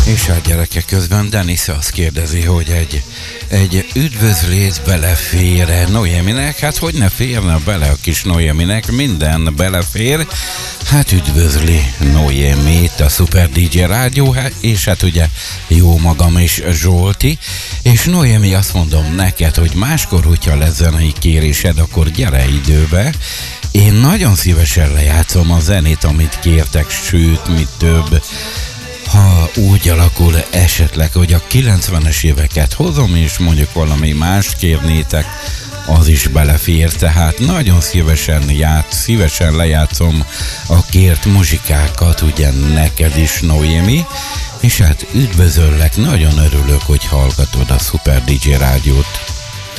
És hát gyerekek, közben Denis azt kérdezi, hogy egy üdvözlés belefér Noéminek? Hát hogy ne férne bele a kis Noéminek? Minden belefér. Hát üdvözli Noémit a Super DJ Rádió, és hát ugye jó magam is, Zsolti. És Noémi, azt mondom neked, hogy máskor, hogyha lesz zenei kérésed, akkor gyere időbe. Én nagyon szívesen lejátszom a zenét, amit kértek, sőt, mit több. Ha úgy alakul esetleg, hogy a 90-es éveket hozom, és mondjuk valami mást kérnétek, az is belefér, tehát nagyon szívesen lejátszom a kért muzsikákat, ugye neked is, Noémi, és hát üdvözöllek, nagyon örülök, hogy hallgatod a Super DJ Rádiót.